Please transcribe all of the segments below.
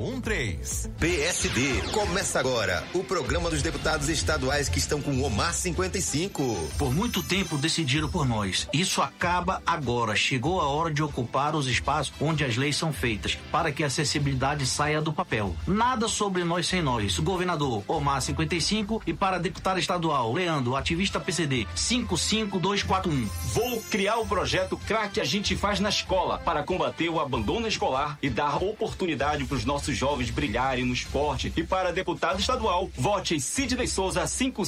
0013. PSD. Começa agora o programa dos deputados estaduais que estão com o Omar 55. Por muito tempo decidiram por nós. Isso acaba agora. Chegou a hora de ocupar os espaços onde as leis são feitas, para que a acessibilidade saia do papel. Nada sobre nós sem nós. Governador Omar 55 e para deputado estadual Leandro, ativista PCD 55241. Vou criar o projeto CRAC que a gente faz na escola para combater o abandono escolar e dar oportunidade para os nossos jovens brilharem no esporte. E para deputado estadual, vote Sidney Souza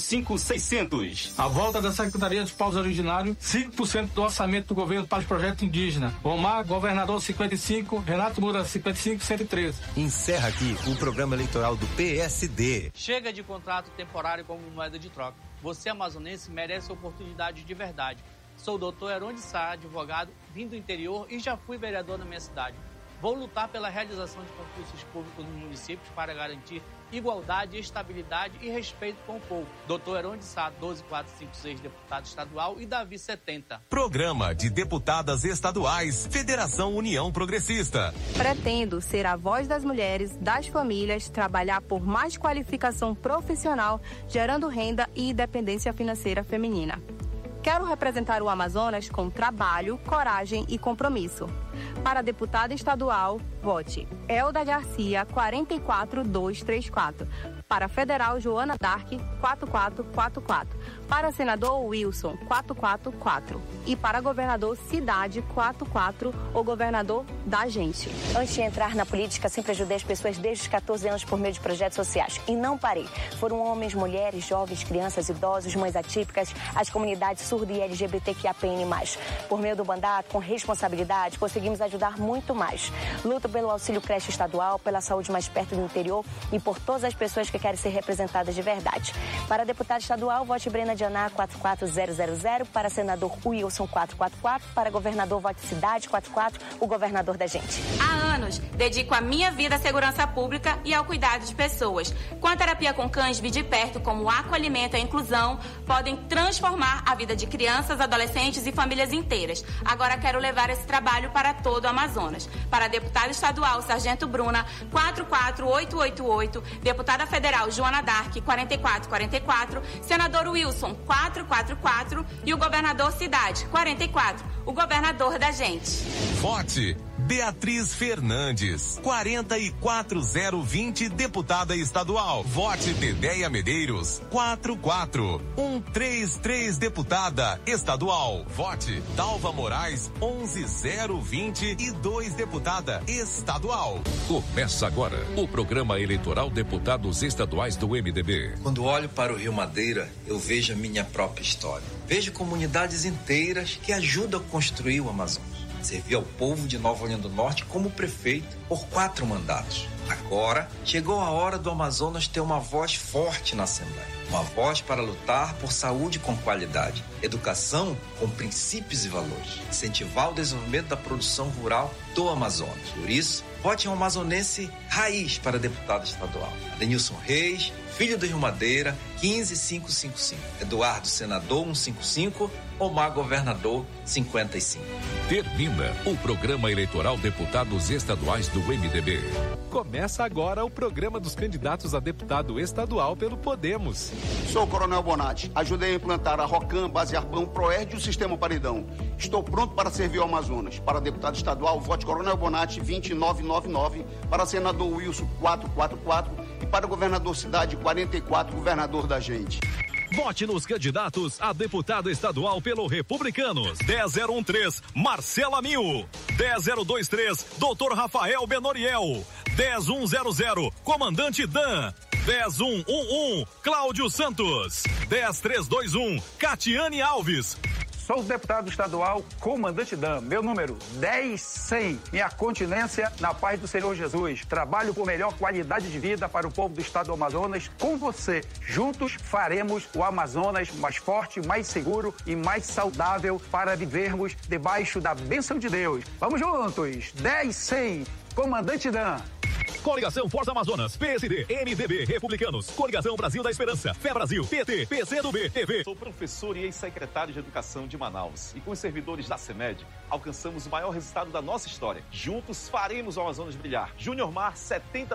55600. A volta da Secretaria dos Povos Originários, 5% do orçamento do governo para os projetos indígenas. Omar, governador 55, Renato Moura 55113. Encerra aqui o programa eleitoral do PSD. Chega de contrato temporário como moeda de troca. Você, amazonense, merece oportunidade de verdade. Sou o doutor Heron de Sá, advogado, vim do interior e já fui vereador na minha cidade. Vou lutar pela realização de concursos públicos nos municípios para garantir igualdade, estabilidade e respeito com o povo. Doutor Heron de Sá, 12456, deputado estadual, e Davi 70. Programa de Deputadas Estaduais, Federação União Progressista. Pretendo ser a voz das mulheres, das famílias, trabalhar por mais qualificação profissional, gerando renda e independência financeira feminina. Quero representar o Amazonas com trabalho, coragem e compromisso. Para deputada estadual, vote Elda Garcia 44234. Para federal, Joana Dark 4444. Para senador, Wilson 444. E para governador, Cidade 44, o governador da gente. Antes de entrar na política, sempre ajudei as pessoas desde os 14 anos por meio de projetos sociais. E não parei. Foram homens, mulheres, jovens, crianças, idosos, mães atípicas, as comunidades surdas e LGBTQIAPN+. Por meio do mandato, com responsabilidade, conseguimos ajudar muito mais. Luto pelo auxílio creche estadual, pela saúde mais perto do interior e por todas as pessoas que querem ser representadas de verdade. Para deputado estadual, vote Brena Dianá 44000. Para senador, Wilson 444. Para governador, vote Cidade 44, o governador da gente. Há anos, dedico a minha vida à segurança pública e ao cuidado de pessoas. Com a terapia com cães, vi de perto como o acolhimento e a inclusão podem transformar a vida de crianças, adolescentes e famílias inteiras. Agora quero levar esse trabalho para todo o Amazonas. Para deputado estadual, Sargento Bruna 44888, deputada federal Joana Dark 4444, senador Wilson 444 e o governador Cidade 44, o governador da gente. Vote Beatriz Fernandes 44020, deputada estadual. Vote Dedeia Medeiros 44133, deputada estadual. Vote Dalva Moraes 11022, deputada estadual. Começa agora o programa eleitoral Deputados Estaduais do MDB. Quando olho para o Rio Madeira, eu vejo a minha própria história. Vejo comunidades inteiras que ajudam a construir o Amazonas. Servi ao povo de Nova Olinda do Norte como prefeito por 4 mandatos. Agora, chegou a hora do Amazonas ter uma voz forte na Assembleia. Uma voz para lutar por saúde com qualidade, educação com princípios e valores. Incentivar o desenvolvimento da produção rural do Amazonas. Por isso, vote um amazonense raiz para deputado estadual. Adenilson Reis, filho do Rio Madeira, 15555. Eduardo, senador, 155. Omar, governador, 55. Termina o programa eleitoral Deputados Estaduais do MDB. Começa agora o programa dos candidatos a deputado estadual pelo Podemos. Sou o Coronel Bonatti. Ajudei a implantar a ROCAM, Base Arpão, Proerd e o Sistema Paredão. Estou pronto para servir ao Amazonas. Para deputado estadual, vote Coronel Bonatti 20999. Para senador Wilson 444. E para governador Cidade 44, governador da gente. Vote nos candidatos a deputado estadual pelo Republicanos. 10013, Marcela Mil. 10023, Dr. Rafael Benoriel. 10100, Comandante Dan. 10111, Cláudio Santos. 10321, Catiane Alves. Sou o deputado estadual Comandante Dan, meu número 10100. Minha continência na paz do Senhor Jesus. Trabalho por melhor qualidade de vida para o povo do estado do Amazonas. Com você, juntos faremos o Amazonas mais forte, mais seguro e mais saudável para vivermos debaixo da bênção de Deus. Vamos juntos, 10100, Comandante Dan. Coligação Força Amazonas, PSD, MDB, Republicanos, Coligação Brasil da Esperança, Fé Brasil, PT, PCdoB, TV. Sou professor e ex-secretário de Educação de Manaus. E com os servidores da CEMED, alcançamos o maior resultado da nossa história. Juntos faremos o Amazonas brilhar. Júnior Mar, 70